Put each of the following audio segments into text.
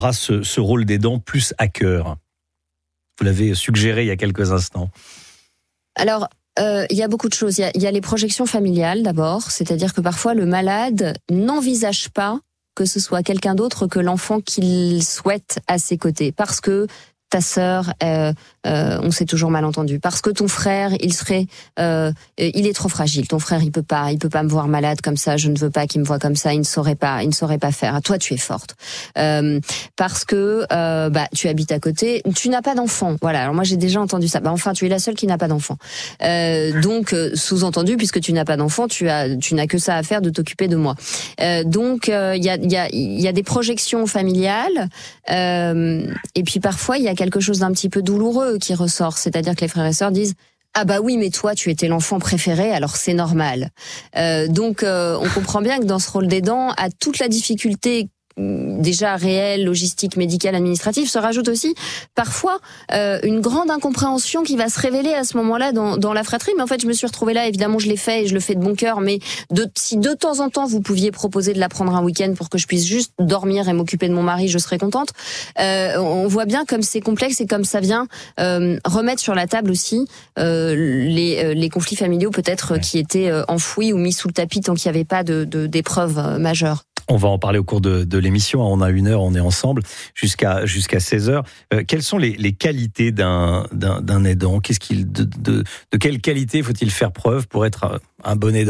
ce rôle d'aidant plus à cœur. Vous l'avez suggéré il y a quelques instants. Alors, il y a beaucoup de choses. Il y a les projections familiales d'abord, c'est-à-dire que parfois le malade n'envisage pas que ce soit quelqu'un d'autre que l'enfant qu'il souhaite à ses côtés, parce que ta sœur, on s'est toujours mal entendu, parce que ton frère, il est trop fragile. Ton frère, il peut pas me voir malade comme ça. Je ne veux pas qu'il me voie comme ça. Il ne saurait pas faire. Toi, tu es forte, parce que tu habites à côté. Tu n'as pas d'enfant. Voilà. Alors moi, j'ai déjà entendu ça. Enfin, tu es la seule qui n'a pas d'enfant. Donc, sous-entendu, puisque tu n'as pas d'enfant, tu n'as que ça à faire de t'occuper de moi. Donc, il y a des projections familiales, et puis parfois il y a quelque chose d'un petit peu douloureux qui ressort, c'est-à-dire que les frères et sœurs disent « Ah bah oui, mais toi, tu étais l'enfant préféré, alors c'est normal. » Donc, on comprend bien que dans ce rôle d'aidant, à toute la difficulté déjà réelle, logistique, médicale, administrative, se rajoute aussi parfois une grande incompréhension qui va se révéler à ce moment-là dans la fratrie. Mais en fait, je me suis retrouvée là, évidemment, je l'ai fait et je le fais de bon cœur, mais si de temps en temps vous pouviez proposer de la prendre un week-end pour que je puisse juste dormir et m'occuper de mon mari, je serais contente. On voit bien comme c'est complexe et comme ça vient remettre sur la table aussi les conflits familiaux peut-être qui étaient enfouis ou mis sous le tapis tant qu'il n'y avait pas d'épreuves majeures. On va en parler au cours de l'émission. On a 1 heure, on est ensemble jusqu'à 16h. Quelles sont les qualités d'un aidant ? De quelle qualité faut-il faire preuve pour être un bon aidant ?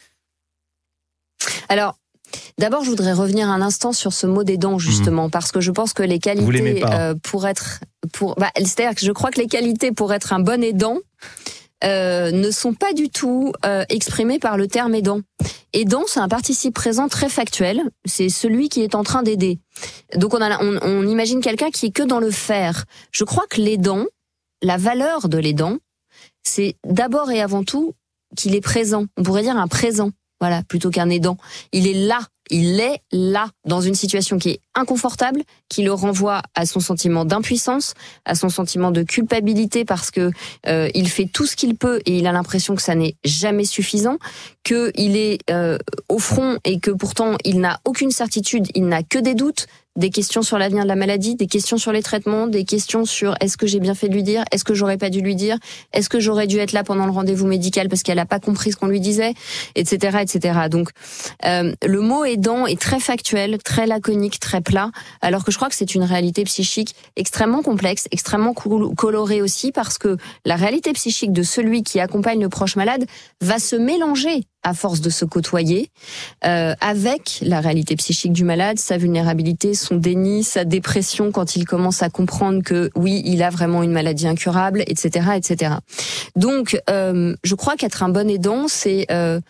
Alors, d'abord, je voudrais revenir un instant sur ce mot d'aidant, justement, parce que je pense que les qualités c'est-à-dire que je crois que les qualités pour être un bon aidant ne sont pas du tout exprimées par le terme aidant. Aidant, c'est un participe présent très factuel. C'est celui qui est en train d'aider. Donc on imagine quelqu'un qui est que dans le faire. Je crois que l'aidant, la valeur de l'aidant, c'est d'abord et avant tout qu'il est présent. On pourrait dire un présent, voilà, plutôt qu'un aidant. Il est là, dans une situation qui est inconfortable, qui le renvoie à son sentiment d'impuissance, à son sentiment de culpabilité parce que il fait tout ce qu'il peut et il a l'impression que ça n'est jamais suffisant, qu'il est au front et que pourtant il n'a aucune certitude, il n'a que des doutes, des questions sur l'avenir de la maladie, des questions sur les traitements, des questions sur est-ce que j'ai bien fait de lui dire, est-ce que j'aurais pas dû lui dire, est-ce que j'aurais dû être là pendant le rendez-vous médical parce qu'elle a pas compris ce qu'on lui disait, etc., etc. Donc le mot aidant est très factuel, très laconique, très plat, alors que je crois que c'est une réalité psychique extrêmement complexe, extrêmement colorée aussi, parce que la réalité psychique de celui qui accompagne le proche malade va se mélanger à force de se côtoyer avec la réalité psychique du malade, sa vulnérabilité, son déni, sa dépression quand il commence à comprendre que oui, il a vraiment une maladie incurable, etc., etc. Donc, je crois qu'être un bon aidant, c'est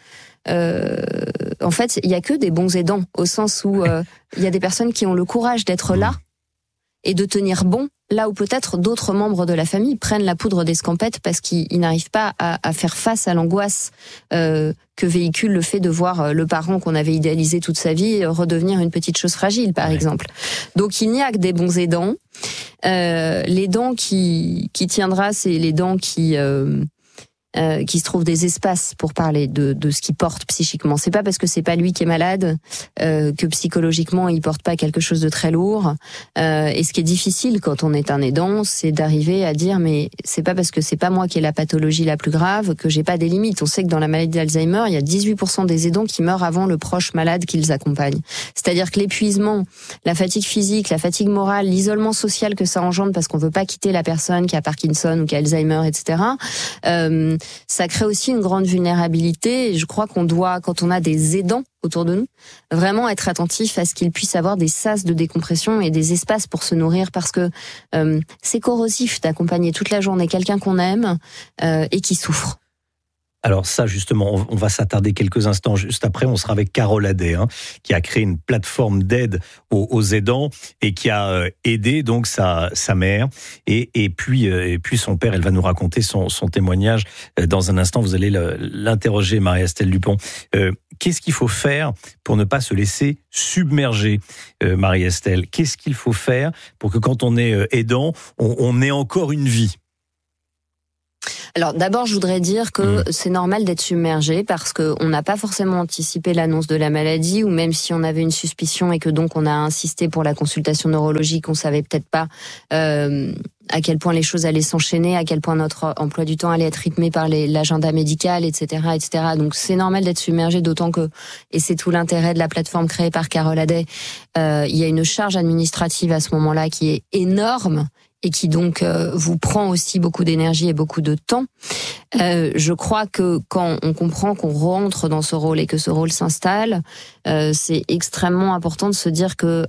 en fait, il y a que des bons aidants, au sens où il y a des personnes qui ont le courage d'être là et de tenir bon, là où peut-être d'autres membres de la famille prennent la poudre d'escampette parce qu'ils n'arrivent pas à faire face à l'angoisse que véhicule le fait de voir le parent qu'on avait idéalisé toute sa vie redevenir une petite chose fragile, par exemple. Donc il n'y a que des bons aidants. L'aidant qui tiendra, c'est l'aidant qui se trouve des espaces pour parler de ce qu'il porte psychiquement. C'est pas parce que c'est pas lui qui est malade que psychologiquement il porte pas quelque chose de très lourd. Et ce qui est difficile quand on est un aidant, c'est d'arriver à dire mais c'est pas parce que c'est pas moi qui ai la pathologie la plus grave que j'ai pas des limites. On sait que dans la maladie d'Alzheimer, il y a 18% des aidants qui meurent avant le proche malade qu'ils accompagnent. C'est-à-dire que l'épuisement, la fatigue physique, la fatigue morale, l'isolement social que ça engendre parce qu'on veut pas quitter la personne qui a Parkinson ou qui a Alzheimer, etc. Ça crée aussi une grande vulnérabilité et je crois qu'on doit, quand on a des aidants autour de nous, vraiment être attentif à ce qu'ils puissent avoir des sas de décompression et des espaces pour se nourrir parce que c'est corrosif d'accompagner toute la journée quelqu'un qu'on aime et qui souffre. Alors ça, justement, on va s'attarder quelques instants. Juste après, on sera avec Carole Adet, qui a créé une plateforme d'aide aux aidants et qui a aidé donc sa mère et puis son père. Elle va nous raconter son témoignage dans un instant. Vous allez l'interroger, Marie-Estelle Dupont. Qu'est-ce qu'il faut faire pour ne pas se laisser submerger, Marie-Estelle ? Qu'est-ce qu'il faut faire pour que quand on est aidant, on ait encore une vie ? Alors d'abord, je voudrais dire que c'est normal d'être submergé parce qu'on n'a pas forcément anticipé l'annonce de la maladie, ou même si on avait une suspicion et que donc on a insisté pour la consultation neurologique, on savait peut-être pas à quel point les choses allaient s'enchaîner, à quel point notre emploi du temps allait être rythmé par l'agenda médical, etc., etc. Donc c'est normal d'être submergé, d'autant que, et c'est tout l'intérêt de la plateforme créée par Carole Aday, il y a une charge administrative à ce moment-là qui est énorme et qui donc vous prend aussi beaucoup d'énergie et beaucoup de temps. Je crois que quand on comprend qu'on rentre dans ce rôle et que ce rôle s'installe, c'est extrêmement important de se dire que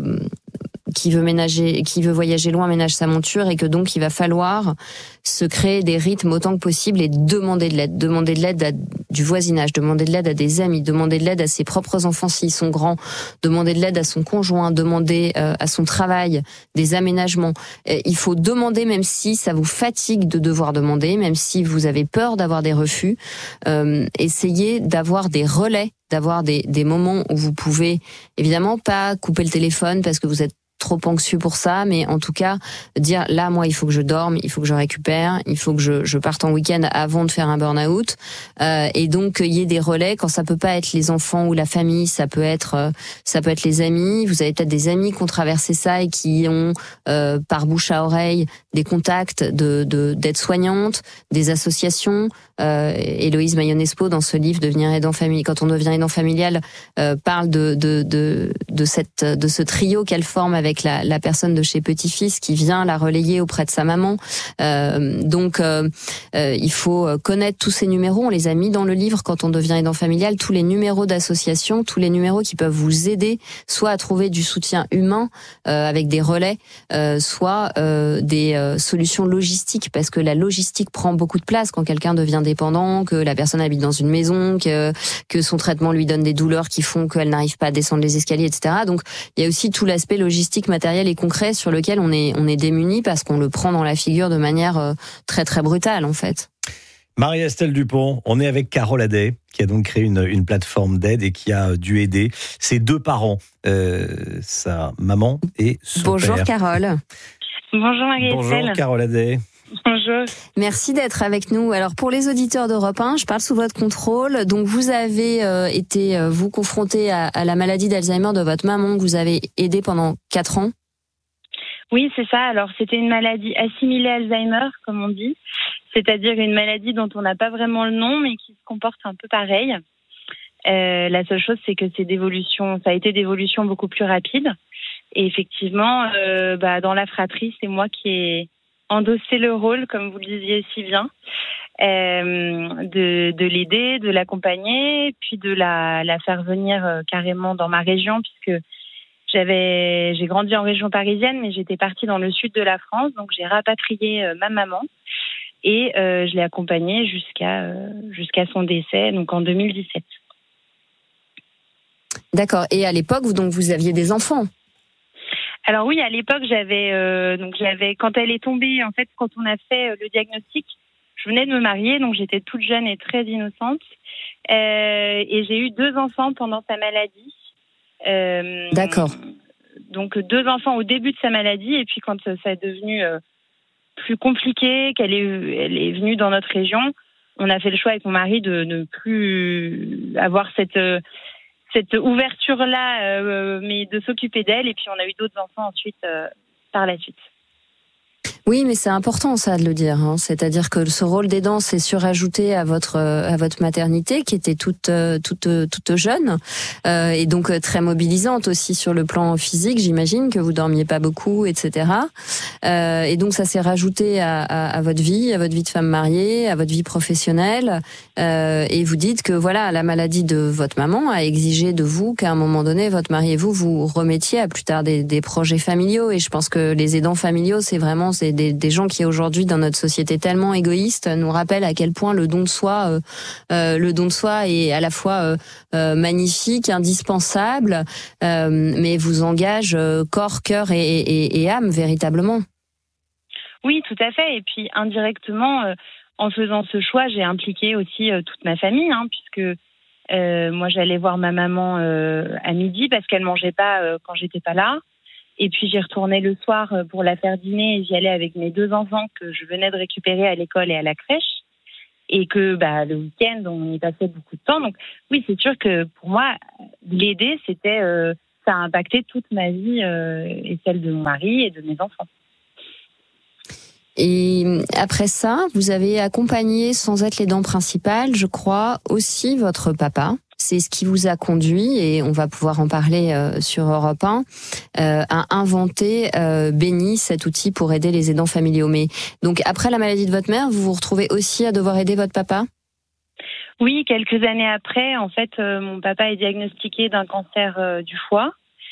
qui veut voyager loin ménage sa monture, et que donc il va falloir se créer des rythmes autant que possible et demander de l'aide du voisinage, demander de l'aide à des amis, demander de l'aide à ses propres enfants s'ils sont grands, demander de l'aide à son conjoint, demander à son travail des aménagements. Il faut demander, même si ça vous fatigue de devoir demander, même si vous avez peur d'avoir des refus, essayez d'avoir des relais, d'avoir des moments où vous pouvez évidemment pas couper le téléphone parce que vous êtes trop anxieux pour ça, mais en tout cas dire là, moi, il faut que je dorme, il faut que je récupère, il faut que je parte en week-end avant de faire un burn-out, et donc il y ait des relais. Quand ça peut pas être les enfants ou la famille, ça peut être les amis. Vous avez peut-être des amis qui ont traversé ça et qui ont par bouche à oreille des contacts d'aides-soignantes, des associations. Héloïse Mayonespo, dans ce livre Devenir aidant familial, quand on devient aidant familial, parle de ce trio qu'elle forme avec la personne de chez Petit-Fils qui vient la relayer auprès de sa maman. Donc il faut connaître tous ces numéros. On les a mis dans le livre Quand on devient aidant familial, tous les numéros d'associations, tous les numéros qui peuvent vous aider, soit à trouver du soutien humain avec des relais, soit des solutions logistiques, parce que la logistique prend beaucoup de place quand quelqu'un devient dépendant, que la personne habite dans une maison, que son traitement lui donne des douleurs qui font qu'elle n'arrive pas à descendre les escaliers, etc. Donc il y a aussi tout l'aspect logistique, matériel et concret sur lequel on est démuni parce qu'on le prend dans la figure de manière très très brutale en fait. Marie-Estelle Dupont, on est avec Carole Aday, qui a donc créé une plateforme d'aide et qui a dû aider ses deux parents, sa maman et son Bonjour père. Carole. Bonjour Marie-Estelle. Bonjour Carole Aday. Bonjour. Merci d'être avec nous. Alors pour les auditeurs d'Europe 1, je parle sous votre contrôle. Donc vous avez été vous confronté à la maladie d'Alzheimer de votre maman que vous avez aidée pendant 4 ans. Oui, c'est ça. Alors c'était une maladie assimilée Alzheimer, comme on dit. C'est-à-dire une maladie dont on n'a pas vraiment le nom, mais qui se comporte un peu pareil. La seule chose, c'est que ça a été d'évolution beaucoup plus rapide. Et effectivement, dans la fratrie, c'est moi qui ai endossé le rôle, comme vous le disiez si bien, de l'aider, de l'accompagner, puis de la faire venir carrément dans ma région, puisque j'ai grandi en région parisienne, mais j'étais partie dans le sud de la France, donc j'ai rapatrié ma maman et je l'ai accompagnée jusqu'à son décès, donc en 2017. D'accord. Et à l'époque, vous aviez des enfants? Alors oui, à l'époque, j'avais quand elle est tombée, en fait, quand on a fait le diagnostic, je venais de me marier, donc j'étais toute jeune et très innocente, et j'ai eu 2 enfants pendant sa maladie. D'accord. Donc 2 enfants au début de sa maladie, et puis quand ça est devenu plus compliqué, qu'elle est venue dans notre région, on a fait le choix avec mon mari de ne plus avoir cette ouverture-là, mais de s'occuper d'elle. Et puis, on a eu d'autres enfants ensuite, par la suite. Oui, mais c'est important ça de le dire. C'est-à-dire que ce rôle d'aidant s'est surajouté à votre maternité qui était toute jeune et donc très mobilisante aussi sur le plan physique. J'imagine que vous dormiez pas beaucoup, etc. Et donc ça s'est rajouté à votre vie de femme mariée, à votre vie professionnelle. Et vous dites que voilà, la maladie de votre maman a exigé de vous qu'à un moment donné, votre mari et vous remettiez à plus tard des projets familiaux. Et je pense que les aidants familiaux, c'est des gens qui aujourd'hui dans notre société tellement égoïste nous rappellent à quel point le don de soi est à la fois magnifique, indispensable, mais vous engage corps, cœur et âme véritablement. Oui, tout à fait. Et puis indirectement, en faisant ce choix, j'ai impliqué aussi toute ma famille, puisque moi j'allais voir ma maman à midi parce qu'elle mangeait pas quand j'étais pas là. Et puis j'y retournais le soir pour la faire dîner et j'y allais avec mes 2 enfants que je venais de récupérer à l'école et à la crèche. et que le week-end on y passait beaucoup de temps. Donc oui, c'est sûr que pour moi l'aider, c'était ça a impacté toute ma vie et celle de mon mari et de mes enfants. Et après ça, vous avez accompagné, sans être l'aidant principal, je crois, aussi votre papa. C'est ce qui vous a conduit, et on va pouvoir en parler sur Europe 1, à inventer Béni, cet outil pour aider les aidants familiaux. Mais donc après la maladie de votre mère, vous vous retrouvez aussi à devoir aider votre papa ? Oui, quelques années après, en fait, mon papa est diagnostiqué d'un cancer du foie.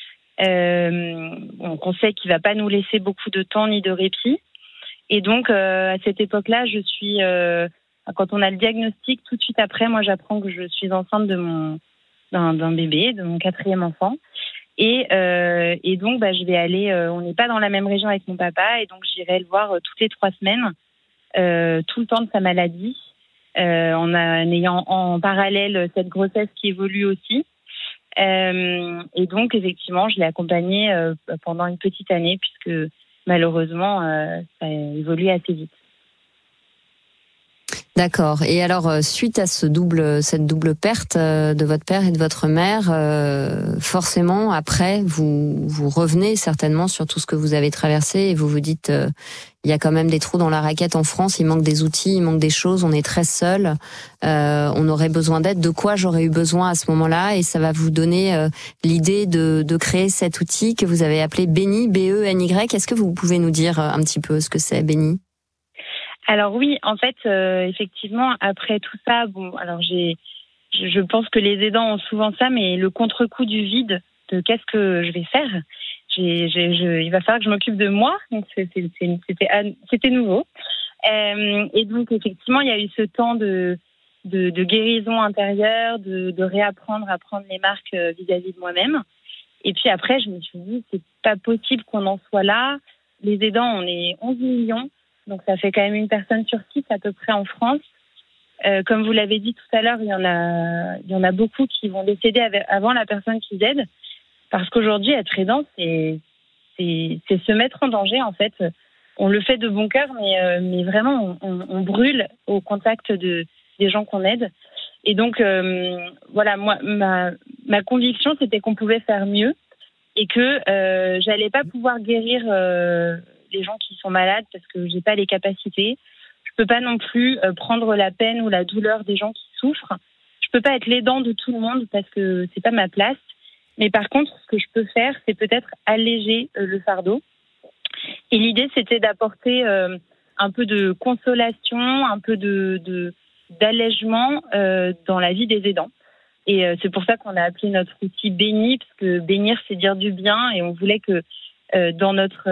On sait qu'il va pas nous laisser beaucoup de temps ni de répit. Et donc, à cette époque-là, je suis... quand on a le diagnostic, tout de suite après, moi, j'apprends que je suis enceinte d'un bébé, de mon 4e enfant. Et donc, je vais aller... on n'est pas dans la même région avec mon papa, et donc j'irai le voir toutes les 3 semaines, tout le temps de sa maladie, en ayant en parallèle cette grossesse qui évolue aussi. Et donc, effectivement, je l'ai accompagné pendant une petite année, puisque... malheureusement, ça évolue assez vite. D'accord. Et alors, suite à cette double perte de votre père et de votre mère, forcément, après, vous revenez certainement sur tout ce que vous avez traversé, et vous vous dites, il y a quand même des trous dans la raquette en France, il manque des outils, il manque des choses, on est très seul, on aurait besoin d'aide. De quoi j'aurais eu besoin à ce moment-là? Et ça va vous donner l'idée de créer cet outil que vous avez appelé Béni, B-E-N-Y. Est-ce que vous pouvez nous dire un petit peu ce que c'est, Béni? Alors oui, en fait, effectivement, après tout ça, alors je pense que les aidants ont souvent ça, mais le contre-coup du vide, de qu'est-ce que je vais faire? Il va falloir que je m'occupe de moi, donc c'était nouveau. Et donc effectivement, il y a eu ce temps de guérison intérieure, de réapprendre à prendre les marques vis-à-vis de moi-même. Et puis après, je me suis dit, c'est pas possible qu'on en soit là. Les aidants, on est 11 millions. Donc ça fait quand même une personne sur 6 à peu près en France. Comme vous l'avez dit tout à l'heure, il y en a beaucoup qui vont décéder avant la personne qu'ils aident, parce qu'aujourd'hui être aidant, c'est se mettre en danger en fait. On le fait de bon cœur, mais vraiment on brûle au contact des gens qu'on aide. Et donc voilà, moi ma conviction, c'était qu'on pouvait faire mieux, et que j'allais pas pouvoir guérir les gens qui sont malades parce que j'ai pas les capacités. Je peux pas non plus prendre la peine ou la douleur des gens qui souffrent. Je peux pas être l'aidant de tout le monde parce que c'est pas ma place. Mais par contre, ce que je peux faire, c'est peut-être alléger le fardeau. Et l'idée, c'était d'apporter un peu de consolation, un peu d'allègement dans la vie des aidants. Et c'est pour ça qu'on a appelé notre outil Béni, parce que bénir, c'est dire du bien, et on voulait que dans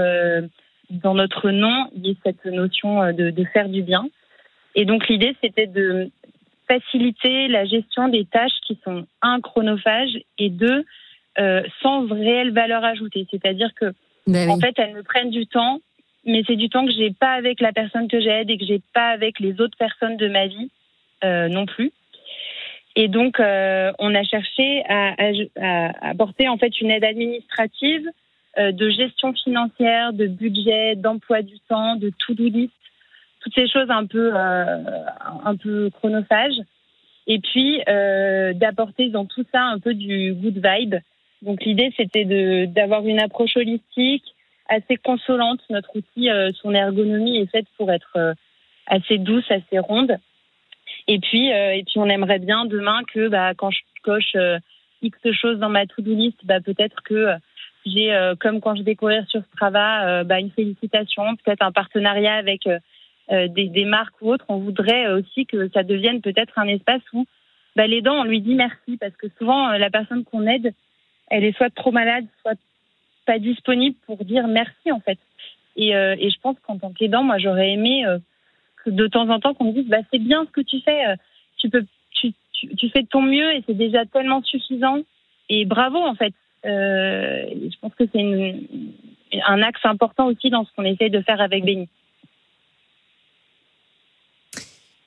notre nom, il y ait cette notion de faire du bien. Et donc l'idée, c'était de faciliter la gestion des tâches qui sont, 1, chronophages, et 2, sans réelle valeur ajoutée. C'est-à-dire que, en fait, elles me prennent du temps, mais c'est du temps que j'ai pas avec la personne que j'aide et que j'ai pas avec les autres personnes de ma vie non plus. Et donc, on a cherché à apporter en fait une aide administrative, de gestion financière, de budget, d'emploi du temps, de to-do list, toutes ces choses un peu chronophages. Et puis, d'apporter dans tout ça un peu du good vibe. Donc, l'idée, c'était d'avoir une approche holistique, assez consolante. Notre outil, son ergonomie est faite pour être assez douce, assez ronde. Et puis, on aimerait bien demain que, quand je coche X choses dans ma to-do list, peut-être que j'ai, comme quand je vais courir sur Strava, une félicitation, peut-être un partenariat avec des marques ou autres. On voudrait aussi que ça devienne peut-être un espace où l'aidant, on lui dit merci, parce que souvent, la personne qu'on aide, elle est soit trop malade, soit pas disponible pour dire merci, en fait. Et je pense qu'en tant qu'aidant, moi, j'aurais aimé que de temps en temps qu'on me dise c'est bien ce que tu fais, tu fais de ton mieux et c'est déjà tellement suffisant, et bravo, en fait. Je pense que c'est un axe important aussi dans ce qu'on essaye de faire avec Béni.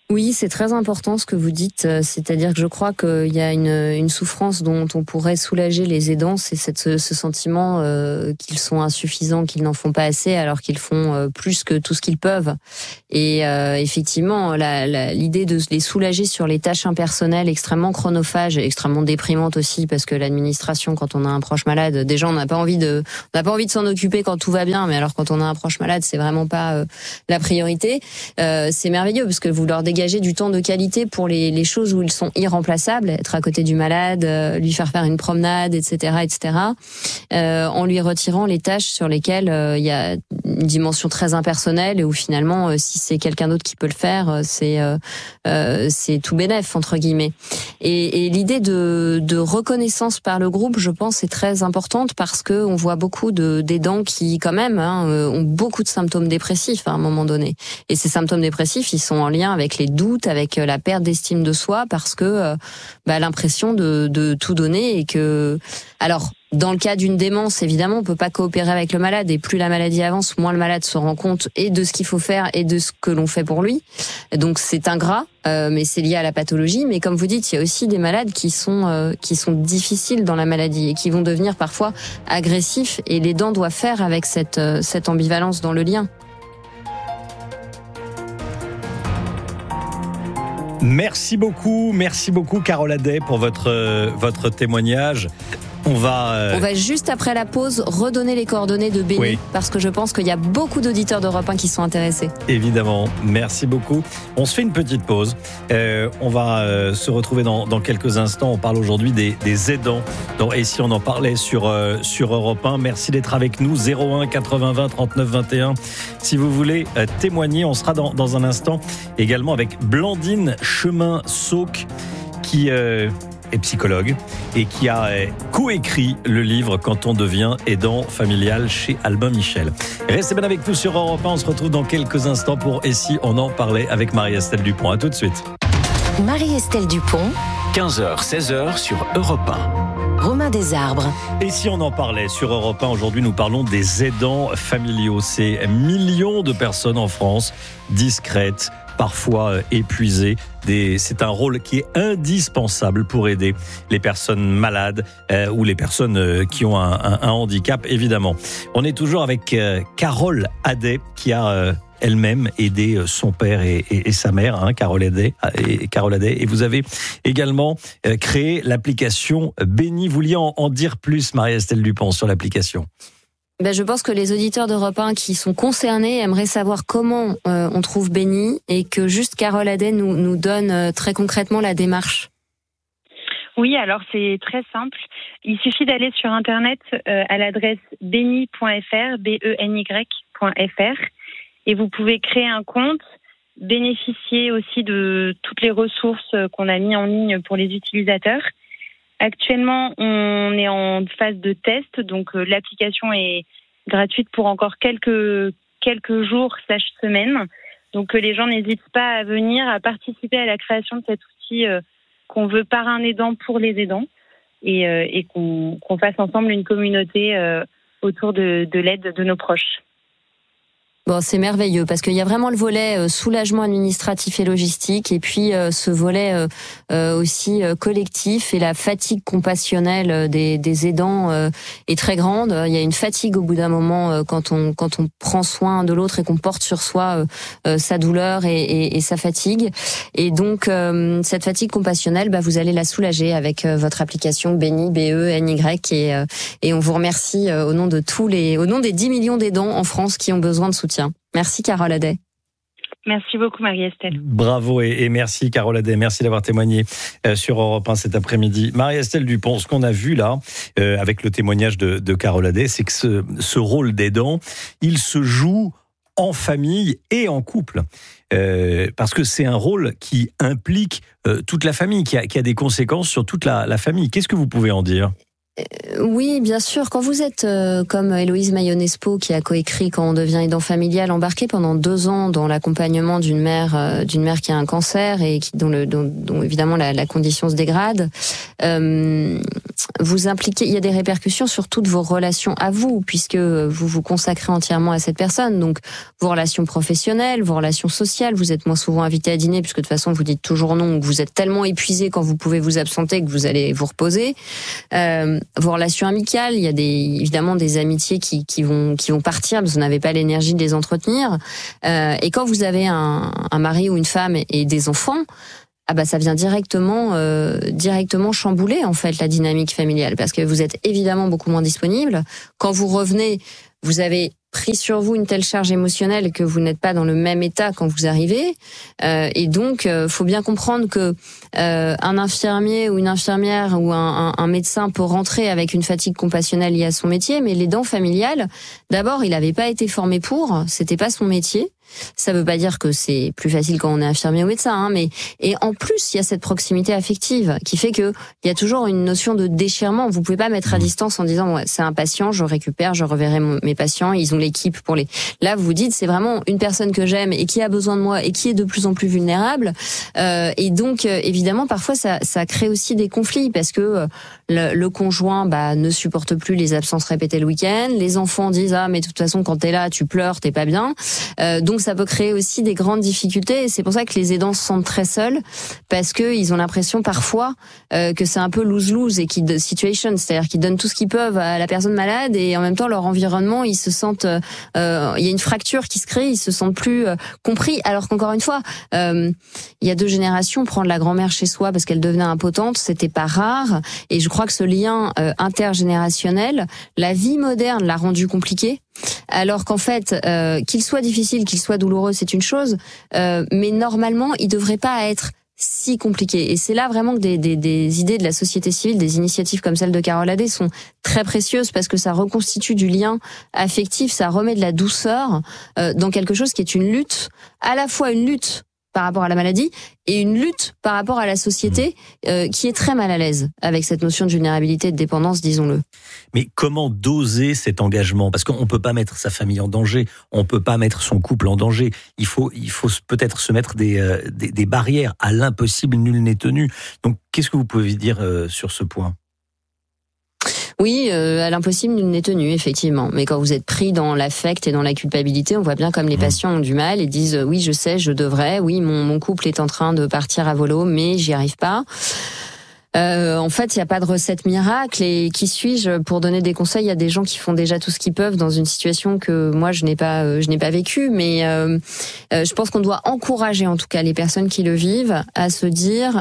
Oui, c'est très important ce que vous dites. C'est-à-dire que je crois qu'il y a une souffrance dont on pourrait soulager les aidants, c'est ce sentiment qu'ils sont insuffisants, qu'ils n'en font pas assez, alors qu'ils font plus que tout ce qu'ils peuvent. Et effectivement, l'idée de les soulager sur les tâches impersonnelles extrêmement chronophages, extrêmement déprimantes aussi, parce que l'administration, quand on a un proche malade, déjà on n'a pas envie de s'en occuper quand tout va bien, mais alors quand on a un proche malade, c'est vraiment pas la priorité. C'est merveilleux parce que vous leur dégagez du temps de qualité pour les choses où ils sont irremplaçables, être à côté du malade, lui faire une promenade, etc., en lui retirant les tâches sur lesquelles il y a une dimension très impersonnelle et où finalement, si c'est quelqu'un d'autre qui peut le faire, c'est tout bénef entre guillemets. Et l'idée de reconnaissance par le groupe, je pense, est très importante parce que on voit beaucoup d'aidants qui, quand même, ont beaucoup de symptômes dépressifs à un moment donné. Et ces symptômes dépressifs, ils sont en lien avec les doutes, avec la perte d'estime de soi, parce que l'impression de tout donner et que, alors, dans le cas d'une démence, évidemment, on peut pas coopérer avec le malade et plus la maladie avance, moins le malade se rend compte et de ce qu'il faut faire et de ce que l'on fait pour lui. Donc c'est ingrat, mais c'est lié à la pathologie. Mais comme vous dites, il y a aussi des malades qui sont difficiles dans la maladie et qui vont devenir parfois agressifs et l'aidant doit faire avec cette ambivalence dans le lien. Merci beaucoup Carole Aday pour votre témoignage. On va juste après la pause redonner les coordonnées de Béni, oui, parce que je pense qu'il y a beaucoup d'auditeurs d'Europe 1 qui sont intéressés. Évidemment, merci beaucoup. On se fait une petite pause. On va se retrouver dans quelques instants. On parle aujourd'hui des aidants. Et si on en parlait sur Europe 1, merci d'être avec nous. 01 80 20 39 21. Si vous voulez témoigner, on sera dans un instant également avec Blandine Chemin-Sauque qui est psychologue et qui a coécrit le livre Quand on devient aidant familial chez Albin Michel. Restez bien avec nous sur Europe 1. On se retrouve dans quelques instants pour Et si on en parlait avec Marie-Estelle Dupont. À tout de suite. Marie-Estelle Dupont, 15h, 16h sur Europe 1. Romain Desarbres. Et si on en parlait sur Europe 1, aujourd'hui nous parlons des aidants familiaux. C'est millions de personnes en France, discrètes, parfois épuisées. C'est un rôle qui est indispensable pour aider les personnes malades ou les personnes qui ont un handicap, évidemment. On est toujours avec Carole Aday qui a elle-même aidé son père et sa mère, Carole Aday. Et vous avez également créé l'application Béni. Vous vouliez en dire plus, Marie-Estelle Dupont, sur l'application? Je pense que les auditeurs d'Europe 1 qui sont concernés aimeraient savoir comment on trouve Béni et que juste Carole Aday nous donne très concrètement la démarche. Oui, alors c'est très simple. Il suffit d'aller sur Internet à l'adresse beny.fr, beny.fr, et vous pouvez créer un compte, bénéficier aussi de toutes les ressources qu'on a mis en ligne pour les utilisateurs. Actuellement, on est en phase de test, donc l'application est gratuite pour encore quelques jours, semaines. Donc les gens n'hésitent pas à venir, à participer à la création de cet outil qu'on veut par un aidant pour les aidants et qu'on fasse ensemble une communauté autour de l'aide de nos proches. Bon, c'est merveilleux parce qu'il y a vraiment le volet soulagement administratif et logistique et puis ce volet aussi collectif et la fatigue compassionnelle des aidants est très grande. Il y a une fatigue au bout d'un moment quand on prend soin de l'autre et qu'on porte sur soi sa douleur et sa fatigue. Et donc cette fatigue compassionnelle, vous allez la soulager avec votre application Béni, BENY et on vous remercie au nom des 10 millions d'aidants en France qui ont besoin de soutien. Merci Carole Aday. Merci beaucoup Marie-Estelle. Bravo et merci Carole Aday. Merci d'avoir témoigné sur Europe 1 cet après-midi. Marie-Estelle Dupont, ce qu'on a vu là, avec le témoignage de Carole Aday, c'est que ce rôle d'aidant, il se joue en famille et en couple. Parce que c'est un rôle qui implique toute la famille, qui a des conséquences sur toute la famille. Qu'est-ce que vous pouvez en dire ? Oui, bien sûr. Quand vous êtes comme Héloïse Mayonespo, qui a coécrit Quand on devient aidant familial, embarqué pendant 2 ans dans l'accompagnement d'une mère qui a un cancer et dont évidemment la condition se dégrade, vous impliquez. Il y a des répercussions sur toutes vos relations à vous, puisque vous vous consacrez entièrement à cette personne. Donc vos relations professionnelles, vos relations sociales. Vous êtes moins souvent invité à dîner, puisque de toute façon vous dites toujours non. Vous êtes tellement épuisé quand vous pouvez vous absenter que vous allez vous reposer. Vos relations amicales, il y a évidemment des amitiés qui vont partir parce que vous n'avez pas l'énergie de les entretenir. Et quand vous avez un mari ou une femme et des enfants, ça vient directement chambouler en fait la dynamique familiale, parce que vous êtes évidemment beaucoup moins disponible. Quand vous revenez, vous avez pris sur vous une telle charge émotionnelle que vous n'êtes pas dans le même état quand vous arrivez, et donc faut bien comprendre que un infirmier ou une infirmière ou un médecin peut rentrer avec une fatigue compassionnelle liée à son métier, mais l'aidant familial, d'abord il n'avait pas été formé c'était pas son métier. Ça veut pas dire que c'est plus facile quand on est infirmier ou médecin, et en plus il y a cette proximité affective qui fait que il y a toujours une notion de déchirement. Vous pouvez pas mettre à distance en disant c'est un patient, je récupère, je reverrai mes patients, ils ont l'équipe pour les. Là vous vous dites c'est vraiment une personne que j'aime et qui a besoin de moi et qui est de plus en plus vulnérable, et donc évidemment parfois ça crée aussi des conflits parce que le conjoint ne supporte plus les absences répétées le week-end, les enfants disent mais de toute façon quand t'es là tu pleures, t'es pas bien, donc ça peut créer aussi des grandes difficultés, et c'est pour ça que les aidants se sentent très seuls, parce que ils ont l'impression parfois que c'est un peu lose-lose et situation, c'est-à-dire qu'ils donnent tout ce qu'ils peuvent à la personne malade et en même temps leur environnement, ils se sentent il y a une fracture qui se crée, ils se sentent plus compris, alors qu'encore une fois il y a 2 générations, prendre la grand-mère chez soi parce qu'elle devenait impotente, c'était pas rare, et je crois que ce lien intergénérationnel, la vie moderne l'a rendu compliqué. Alors qu'en fait, qu'il soit difficile, qu'il soit douloureux, c'est une chose, mais normalement, il devrait pas être si compliqué. Et c'est là vraiment que des idées de la société civile, des initiatives comme celle de Carole Adé sont très précieuses, parce que ça reconstitue du lien affectif, ça remet de la douceur dans quelque chose qui est une lutte, à la fois une lutte par rapport à la maladie et une lutte par rapport à la société qui est très mal à l'aise avec cette notion de vulnérabilité et de dépendance, disons-le. Mais comment doser cet engagement ? Parce qu'on ne peut pas mettre sa famille en danger, on ne peut pas mettre son couple en danger. Il faut peut-être se mettre des barrières. À l'impossible, nul n'est tenu. Donc, qu'est-ce que vous pouvez dire sur ce point ? Oui, à l'impossible, nul n'est tenu, effectivement. Mais quand vous êtes pris dans l'affect et dans la culpabilité, on voit bien comme les patients ont du mal et disent oui, je sais, je devrais, oui, mon couple est en train de partir à volo, mais j'y arrive pas. En fait, il n'y a pas de recette miracle, et qui suis-je pour donner des conseils ? Il y a des gens qui font déjà tout ce qu'ils peuvent dans une situation que moi je n'ai pas vécue, mais je pense qu'on doit encourager en tout cas les personnes qui le vivent à se dire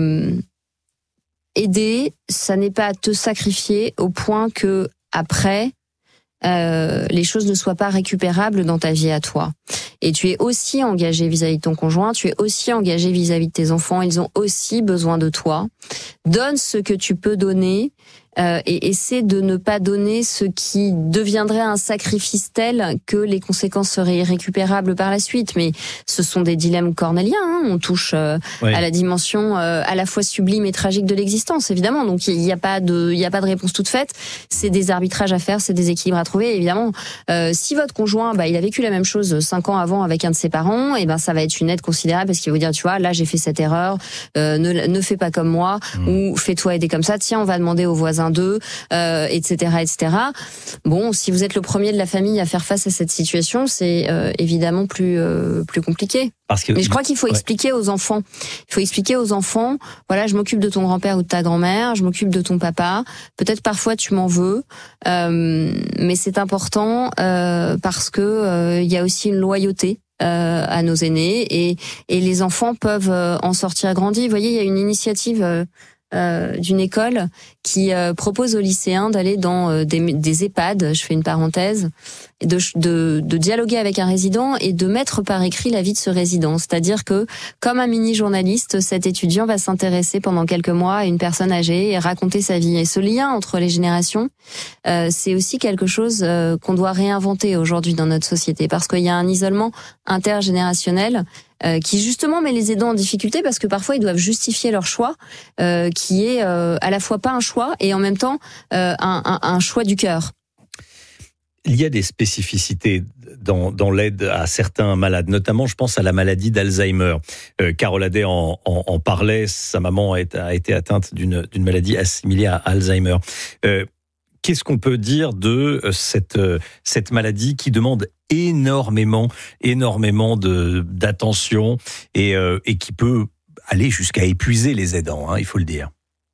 aider, ça n'est pas te sacrifier au point que après les choses ne soient pas récupérables dans ta vie à toi. Et tu es aussi engagé vis-à-vis de ton conjoint, tu es aussi engagé vis-à-vis de tes enfants, ils ont aussi besoin de toi. Donne ce que tu peux donner, et essaie de ne pas donner ce qui deviendrait un sacrifice tel que les conséquences seraient irrécupérables par la suite. Mais ce sont des dilemmes cornéliens, hein. On touche à la dimension à la fois sublime et tragique de l'existence, évidemment. Donc il n'y a pas de réponse toute faite. C'est des arbitrages à faire, c'est des équilibres à trouver. Et évidemment, si votre conjoint, il a vécu la même chose 5 ans avant avec un de ses parents, et ça va être une aide considérable, parce qu'il va vous dire, tu vois, là j'ai fait cette erreur, ne fais pas comme moi, ou fais-toi aider comme ça. Tiens, on va demander aux voisins d'eux, etc., etc. Bon, si vous êtes le premier de la famille à faire face à cette situation, c'est évidemment plus compliqué. Mais je crois qu'il faut expliquer aux enfants. Il faut expliquer aux enfants, voilà, je m'occupe de ton grand-père ou de ta grand-mère, je m'occupe de ton papa. Peut-être parfois tu m'en veux, mais c'est important parce que il y a aussi une loyauté à nos aînés, et les enfants peuvent en sortir grandis. Vous voyez, il y a une initiative d'une école qui propose aux lycéens d'aller dans des EHPAD, je fais une parenthèse, et de dialoguer avec un résident et de mettre par écrit la vie de ce résident. C'est-à-dire que, comme un mini-journaliste, cet étudiant va s'intéresser pendant quelques mois à une personne âgée et raconter sa vie. Et ce lien entre les générations, c'est aussi quelque chose qu'on doit réinventer aujourd'hui dans notre société, parce qu'il y a un isolement intergénérationnel qui justement met les aidants en difficulté parce que parfois ils doivent justifier leur choix, qui est à la fois pas un choix et en même temps un choix du cœur. Il y a des spécificités dans l'aide à certains malades, notamment je pense à la maladie d'Alzheimer. Carole Aday en parlait, sa maman a été atteinte d'une maladie assimilée à Alzheimer. Qu'est-ce qu'on peut dire de cette maladie qui demande énormément d'attention et qui peut aller jusqu'à épuiser les aidants, hein, il faut le dire.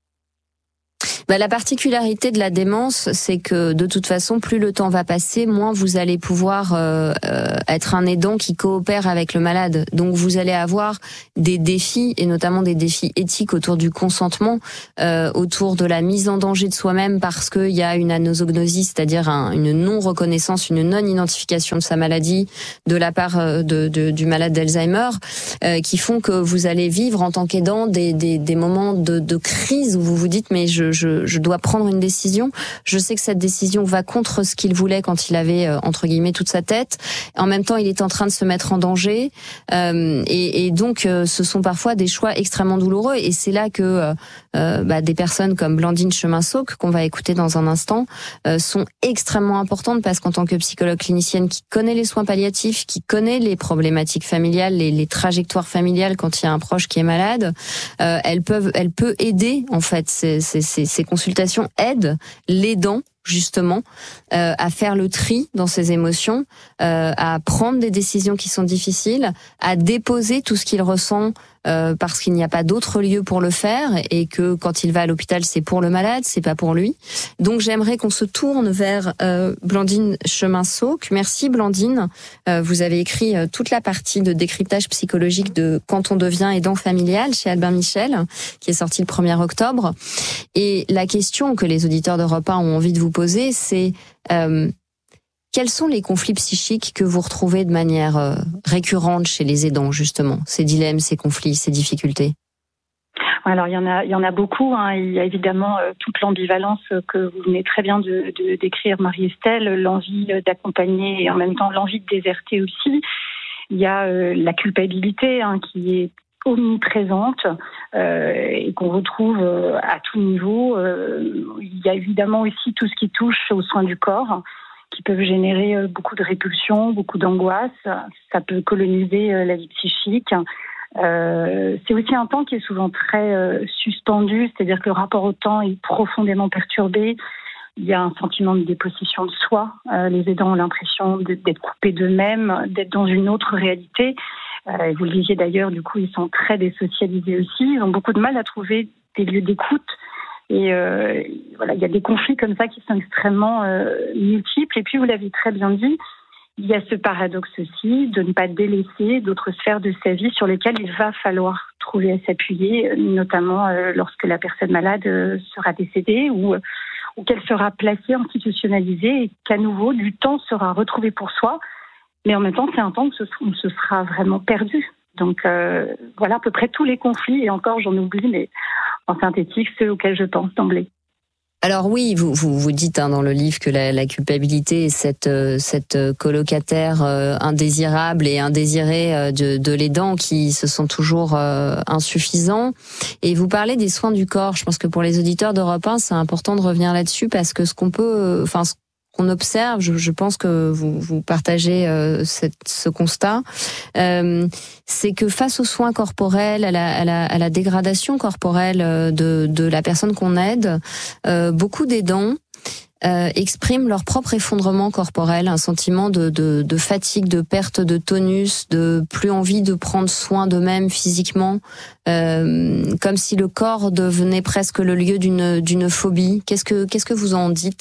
La particularité de la démence, c'est que de toute façon, plus le temps va passer, moins vous allez pouvoir être un aidant qui coopère avec le malade. Donc vous allez avoir des défis, et notamment des défis éthiques autour du consentement, autour de la mise en danger de soi-même parce qu'il y a une anosognosie, c'est-à-dire une non-reconnaissance, une non-identification de sa maladie de la part du malade d'Alzheimer, qui font que vous allez vivre en tant qu'aidant des moments de crise où vous vous dites mais je dois prendre une décision. Je sais que cette décision va contre ce qu'il voulait quand il avait entre guillemets toute sa tête. En même temps, il est en train de se mettre en danger, et donc ce sont parfois des choix extrêmement douloureux. Et c'est là que des personnes comme Blandine Chemin-Sauque, qu'on va écouter dans un instant, sont extrêmement importantes parce qu'en tant que psychologue clinicienne qui connaît les soins palliatifs, qui connaît les problématiques familiales, les trajectoires familiales quand il y a un proche qui est malade, elle peut aider en fait. Ces consultations aident l'aidant justement à faire le tri dans ses émotions, à prendre des décisions qui sont difficiles, à déposer tout ce qu'il ressent parce qu'il n'y a pas d'autre lieu pour le faire et que quand il va à l'hôpital, c'est pour le malade, c'est pas pour lui. Donc j'aimerais qu'on se tourne vers Blandine Chemin-Sauque. Merci Blandine. Vous avez écrit toute la partie de décryptage psychologique de Quand on devient aidant familial chez Albin Michel, qui est sorti le 1er octobre. Et la question que les auditeurs d'Europe 1 ont envie de vous poser, c'est quels sont les conflits psychiques que vous retrouvez de manière récurrente chez les aidants, justement, ces dilemmes, ces conflits, ces difficultés? Alors il y en a beaucoup. Il y a évidemment toute l'ambivalence que vous venez très bien de décrire, Marie-Estelle, l'envie d'accompagner et en même temps l'envie de déserter aussi. Il y a la culpabilité qui est omniprésente et qu'on retrouve à tout niveau. Il y a évidemment aussi tout ce qui touche aux soins du corps, qui peuvent générer beaucoup de répulsion, beaucoup d'angoisse. Ça peut coloniser la vie psychique. C'est aussi un temps qui est souvent très suspendu, c'est-à-dire que le rapport au temps est profondément perturbé. Il y a un sentiment de dépossession de soi. Les aidants ont l'impression d'être coupés d'eux-mêmes, d'être dans une autre réalité. Vous le disiez d'ailleurs, du coup, ils sont très désocialisés aussi. Ils ont beaucoup de mal à trouver des lieux d'écoute. Et voilà, il y a des conflits comme ça qui sont extrêmement multiples. Et puis, vous l'avez très bien dit, il y a ce paradoxe aussi de ne pas délaisser d'autres sphères de sa vie sur lesquelles il va falloir trouver à s'appuyer, notamment lorsque la personne malade sera décédée ou qu'elle sera placée, institutionnalisée et qu'à nouveau, du temps sera retrouvé pour soi. Mais en même temps, c'est un temps où ce sera vraiment perdu. Donc voilà à peu près tous les conflits, et encore j'en oublie, mais en synthétique, ceux auxquels je pense d'emblée. Alors oui, vous dites dans le livre que la culpabilité est cette colocataire indésirable et indésirée de l'aidant qui se sent toujours insuffisant. Et vous parlez des soins du corps. Je pense que pour les auditeurs d'Europe 1, c'est important de revenir là-dessus parce que ce qu'on observe, je pense que vous partagez ce constat, c'est que face aux soins corporels, à la dégradation corporelle de la personne qu'on aide, beaucoup d'aidants expriment leur propre effondrement corporel, un sentiment de fatigue, de perte de tonus, de plus envie de prendre soin d'eux-mêmes physiquement, comme si le corps devenait presque le lieu d'une phobie. Qu'est-ce que vous en dites ?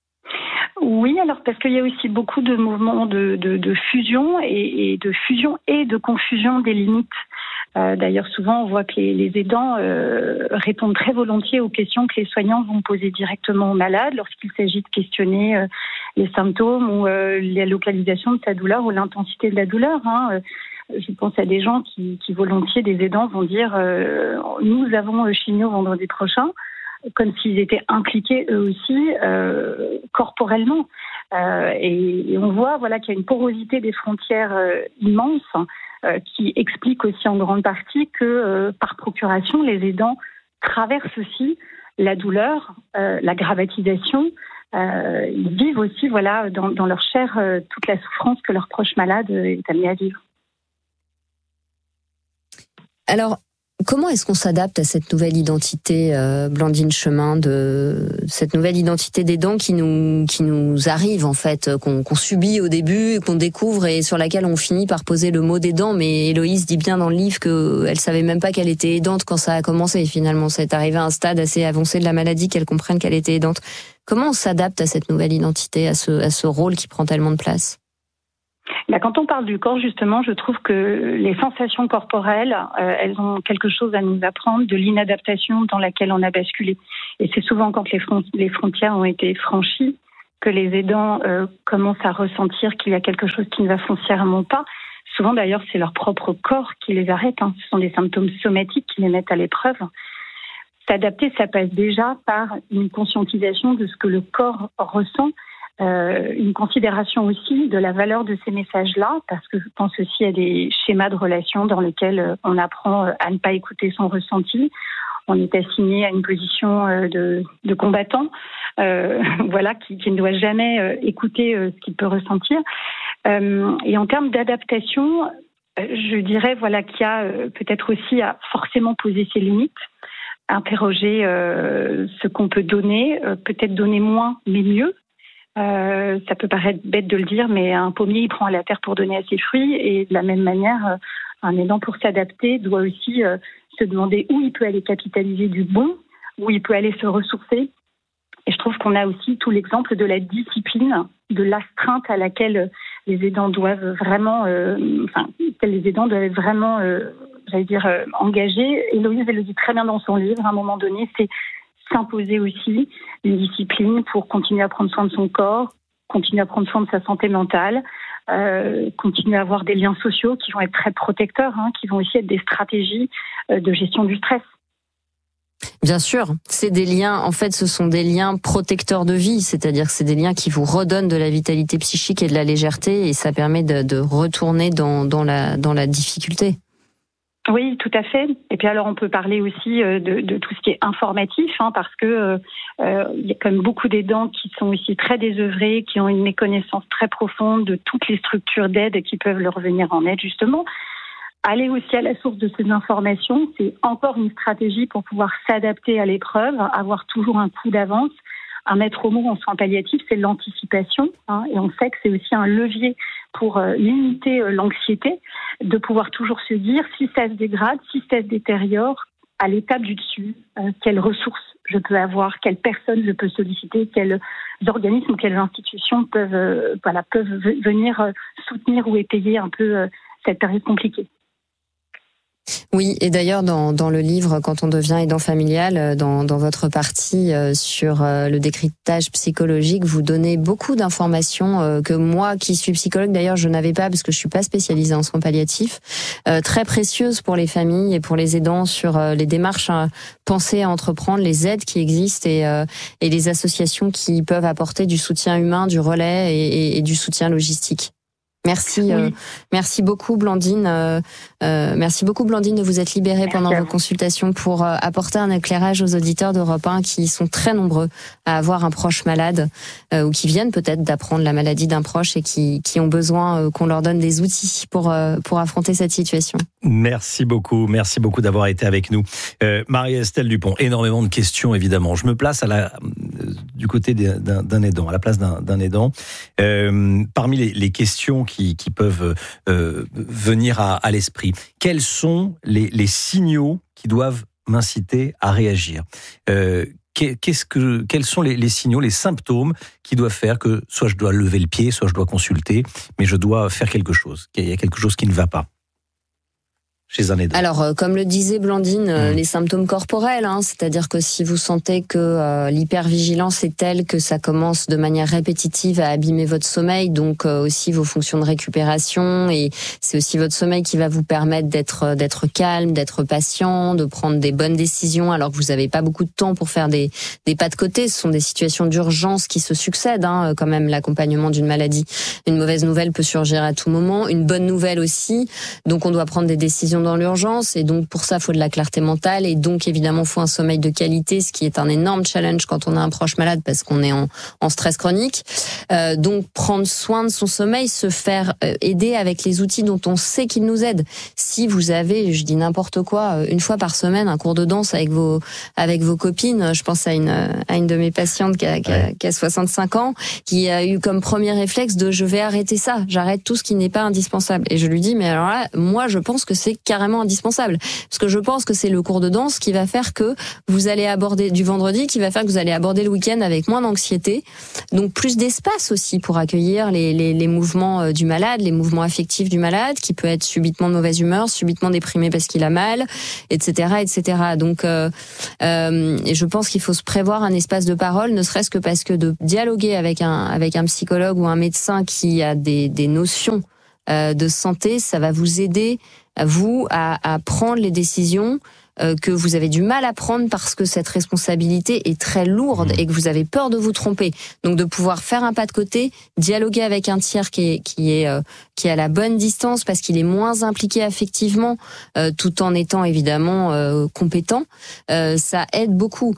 Oui, alors parce qu'il y a aussi beaucoup de mouvements de fusion et de confusion des limites. D'ailleurs, souvent, on voit que les aidants répondent très volontiers aux questions que les soignants vont poser directement au malade lorsqu'il s'agit de questionner les symptômes ou la localisation de sa douleur ou l'intensité de la douleur. Je pense à des gens qui volontiers, des aidants, vont dire « Nous avons chimio vendredi prochain », comme s'ils étaient impliqués eux aussi corporellement. Et on voit qu'il y a une porosité des frontières immense qui explique aussi en grande partie que par procuration, les aidants traversent aussi la douleur, la gravatisation. Ils vivent aussi dans leur chair toute la souffrance que leur proche malade est amené à vivre. Alors, comment est-ce qu'on s'adapte à cette nouvelle identité, Blandine Chemin, de cette nouvelle identité d'aidant qui nous arrive en fait, qu'on subit au début, qu'on découvre et sur laquelle on finit par poser le mot d'aidant. Mais Héloïse dit bien dans le livre qu'elle savait même pas qu'elle était aidante quand ça a commencé. Finalement, c'est arrivé à un stade assez avancé de la maladie qu'elle comprenne qu'elle était aidante. Comment on s'adapte à cette nouvelle identité, à ce rôle qui prend tellement de place ? Quand on parle du corps, justement, je trouve que les sensations corporelles, elles ont quelque chose à nous apprendre de l'inadaptation dans laquelle on a basculé. Et c'est souvent quand les frontières ont été franchies que les aidants commencent à ressentir qu'il y a quelque chose qui ne va foncièrement pas. Souvent, d'ailleurs, c'est leur propre corps qui les arrête. Ce sont des symptômes somatiques qui les mettent à l'épreuve. S'adapter, ça passe déjà par une conscientisation de ce que le corps ressent, une considération aussi de la valeur de ces messages-là, parce que je pense aussi à des schémas de relations dans lesquels on apprend à ne pas écouter son ressenti. On est assigné à une position de combattant, qui ne doit jamais écouter ce qu'il peut ressentir. Et en termes d'adaptation, je dirais qu'il y a peut-être aussi à forcément poser ses limites, interroger ce qu'on peut donner, peut-être donner moins mais mieux. Ça peut paraître bête de le dire, mais un pommier, il prend à la terre pour donner à ses fruits. Et de la même manière, un aidant, pour s'adapter, doit aussi se demander où il peut aller capitaliser du bon, où il peut aller se ressourcer. Et je trouve qu'on a aussi tout l'exemple de la discipline, de l'astreinte à laquelle les aidants doivent vraiment, engagés. Héloïse, elle le dit très bien dans son livre, à un moment donné, c'est s'imposer aussi une discipline pour continuer à prendre soin de son corps, continuer à prendre soin de sa santé mentale, continuer à avoir des liens sociaux qui vont être très protecteurs, qui vont aussi être des stratégies de gestion du stress. Bien sûr, c'est des liens, en fait, ce sont des liens protecteurs de vie, c'est-à-dire que c'est des liens qui vous redonnent de la vitalité psychique et de la légèreté, et ça permet de retourner dans la difficulté. Oui, tout à fait. Et puis alors on peut parler aussi de tout ce qui est informatif, parce que il y a quand même beaucoup d'aidants qui sont aussi très désœuvrés, qui ont une méconnaissance très profonde de toutes les structures d'aide qui peuvent leur venir en aide justement. Aller aussi à la source de ces informations, c'est encore une stratégie pour pouvoir s'adapter à l'épreuve, avoir toujours un coup d'avance. Un maître mot en soins palliatifs, c'est l'anticipation, et on sait que c'est aussi un levier pour limiter l'anxiété, de pouvoir toujours se dire si ça se dégrade, si ça se détériore, à l'étape du dessus, quelles ressources je peux avoir, quelles personnes je peux solliciter, quels organismes, quelles institutions peuvent venir soutenir ou étayer un peu cette période compliquée. Oui, et d'ailleurs dans le livre Quand on devient aidant familial, dans votre partie sur le décryptage psychologique, vous donnez beaucoup d'informations que moi qui suis psychologue d'ailleurs je n'avais pas parce que je suis pas spécialisée en soins palliatifs, très précieuses pour les familles et pour les aidants sur les démarches pensées à entreprendre, les aides qui existent et les associations qui peuvent apporter du soutien humain, du relais et du soutien logistique. Merci, oui. Merci beaucoup Blandine. Merci beaucoup Blandine de vous être libérée pendant vos consultations pour apporter un éclairage aux auditeurs d'Europe 1 qui sont très nombreux à avoir un proche malade ou qui viennent peut-être d'apprendre la maladie d'un proche et qui ont besoin qu'on leur donne des outils pour affronter cette situation. Merci beaucoup d'avoir été avec nous. Marie-Estelle Dupont, énormément de questions évidemment. Je me place du côté d'un aidant, à la place d'un aidant. Parmi les questions qui peuvent venir à l'esprit, quels sont les signaux qui doivent m'inciter à réagir? Quels sont les signaux, les symptômes qui doivent faire que soit je dois lever le pied, soit je dois consulter, mais je dois faire quelque chose, qu'il y a quelque chose qui ne va pas? chez un aidant? Alors, comme le disait Blandine, les symptômes corporels, c'est-à-dire que si vous sentez que l'hypervigilance est telle que ça commence de manière répétitive à abîmer votre sommeil, donc aussi vos fonctions de récupération, et c'est aussi votre sommeil qui va vous permettre d'être calme, d'être patient, de prendre des bonnes décisions alors que vous n'avez pas beaucoup de temps pour faire des pas de côté. Ce sont des situations d'urgence qui se succèdent, quand même, l'accompagnement d'une maladie. Une mauvaise nouvelle peut surgir à tout moment, une bonne nouvelle aussi, donc on doit prendre des décisions dans l'urgence, et donc pour ça il faut de la clarté mentale, et donc évidemment il faut un sommeil de qualité, ce qui est un énorme challenge quand on a un proche malade parce qu'on est en stress chronique. Donc prendre soin de son sommeil, se faire aider avec les outils dont on sait qu'ils nous aident. Si vous avez, je dis n'importe quoi, une fois par semaine un cours de danse avec vos copines, je pense à une de mes patientes qui a 65 ans, qui a eu comme premier réflexe de je vais arrêter ça, j'arrête tout ce qui n'est pas indispensable. Et je lui dis mais alors là, moi je pense que c'est carrément indispensable, parce que je pense que c'est le cours de danse qui va faire que vous allez aborder du vendredi, qui va faire que vous allez aborder le week-end avec moins d'anxiété, donc plus d'espace aussi pour accueillir les mouvements du malade, les mouvements affectifs du malade, qui peut être subitement de mauvaise humeur, subitement déprimé parce qu'il a mal, etc. Donc et je pense qu'il faut se prévoir un espace de parole, ne serait-ce que parce que de dialoguer avec un psychologue ou un médecin qui a des notions de santé, ça va vous aider vous à prendre les décisions que vous avez du mal à prendre parce que cette responsabilité est très lourde et que vous avez peur de vous tromper. Donc de pouvoir faire un pas de côté, dialoguer avec un tiers qui est à la bonne distance parce qu'il est moins impliqué affectivement, tout en étant évidemment compétent, ça aide beaucoup.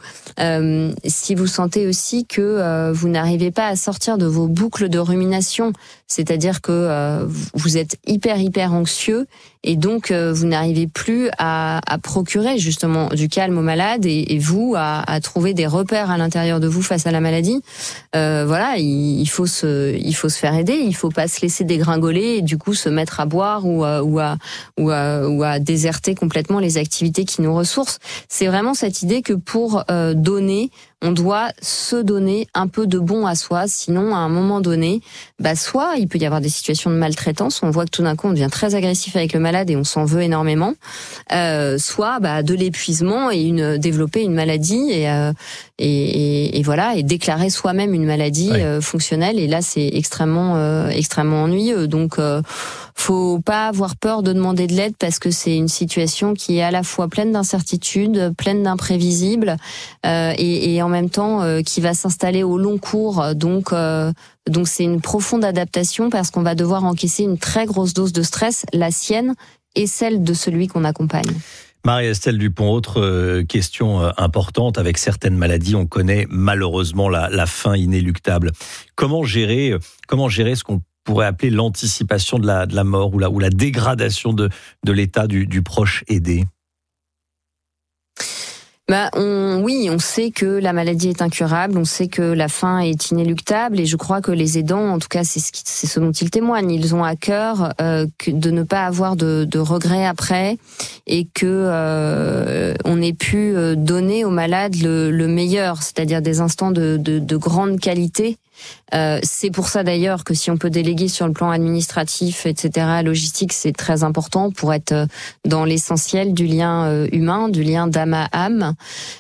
Si vous sentez aussi que vous n'arrivez pas à sortir de vos boucles de rumination, c'est-à-dire que vous êtes hyper anxieux et donc vous n'arrivez plus à procurer justement du calme aux malades et vous à trouver des repères à l'intérieur de vous face à la maladie. Voilà, il faut se faire aider, il faut pas se laisser dégringoler et du coup se mettre à boire ou à déserter complètement les activités qui nous ressourcent. C'est vraiment cette idée que pour donner, on doit se donner un peu de bon à soi, sinon à un moment donné, soit il peut y avoir des situations de maltraitance, on voit que tout d'un coup on devient très agressif avec le malade et on s'en veut énormément, soit de l'épuisement et développer une maladie et voilà, et déclarer soi-même une maladie fonctionnelle, et là c'est extrêmement ennuyeux. Donc faut pas avoir peur de demander de l'aide parce que c'est une situation qui est à la fois pleine d'incertitudes, pleine d'imprévisibles et en même temps qui va s'installer au long cours. Donc c'est une profonde adaptation parce qu'on va devoir encaisser une très grosse dose de stress, la sienne et celle de celui qu'on accompagne. Marie-Estelle Dupont, autre question importante, avec certaines maladies, on connaît malheureusement la fin inéluctable. Comment gérer ce qu'on pourrait appeler l'anticipation de la mort ou la dégradation de l'état du proche aidé? On sait que la maladie est incurable, on sait que la fin est inéluctable, et je crois que les aidants, en tout cas c'est ce dont ils témoignent, ils ont à cœur de ne pas avoir de regrets après, et que on ait pu donner aux malades le meilleur, c'est-à-dire des instants de grande qualité. C'est pour ça d'ailleurs que si on peut déléguer sur le plan administratif, etc., logistique, c'est très important pour être dans l'essentiel du lien humain, du lien d'âme à âme.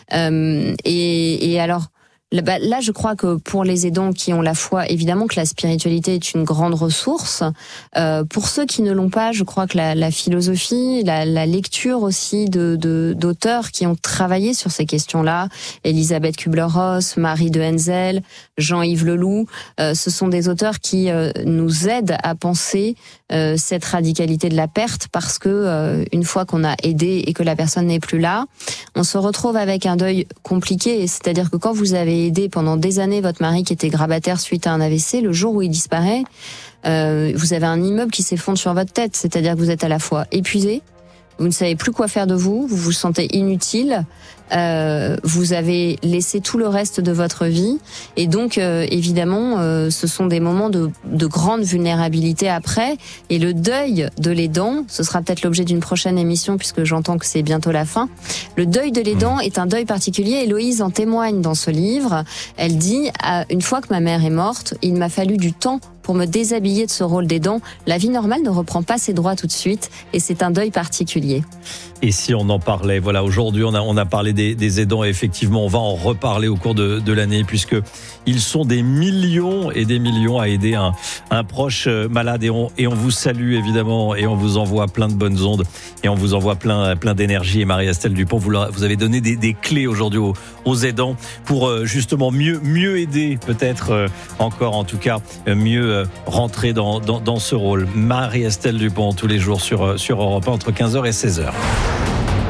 Et alors, là, je crois que pour les aidants qui ont la foi, évidemment que la spiritualité est une grande ressource. Pour ceux qui ne l'ont pas, je crois que la philosophie, la lecture aussi d'auteurs qui ont travaillé sur ces questions-là, Elisabeth Kübler-Ross, Marie de Henzel, Jean-Yves Leloup, ce sont des auteurs qui nous aident à penser cette radicalité de la perte, parce que une fois qu'on a aidé et que la personne n'est plus là, on se retrouve avec un deuil compliqué. C'est-à-dire que quand vous avez aidé pendant des années votre mari qui était grabataire suite à un AVC, le jour où il disparaît, vous avez un immeuble qui s'effondre sur votre tête. C'est-à-dire que vous êtes à la fois épuisé, vous ne savez plus quoi faire de vous, vous vous sentez inutile, vous avez laissé tout le reste de votre vie, et donc évidemment, ce sont des moments de grande vulnérabilité après, et le deuil de l'aidant, ce sera peut-être l'objet d'une prochaine émission puisque j'entends que c'est bientôt la fin. Le deuil de l'aidant est un deuil particulier. Héloïse en témoigne dans ce livre. Elle dit, une fois que ma mère est morte, il m'a fallu du temps pour me déshabiller de ce rôle d'aidant. La vie normale ne reprend pas ses droits tout de suite, et c'est un deuil particulier. Et si on en parlait, voilà, aujourd'hui on a parlé des aidants, et effectivement on va en reparler au cours de l'année, puisque ils sont des millions et des millions à aider un proche malade, et on vous salue évidemment, et on vous envoie plein de bonnes ondes, et on vous envoie plein d'énergie. Et Marie-Estelle Dupont, vous avez donné des clés aujourd'hui aux aidants pour justement mieux aider, peut-être encore en tout cas mieux rentrer dans ce rôle. Marie-Estelle Dupont tous les jours sur Europe 1 entre 15h et 16h.